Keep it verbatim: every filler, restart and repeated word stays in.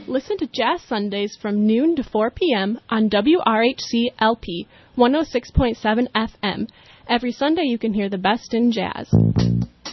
listen to Jazz Sundays from noon to four p.m. on W R H C L P one oh six point seven F M. Every Sunday you can hear the best in jazz.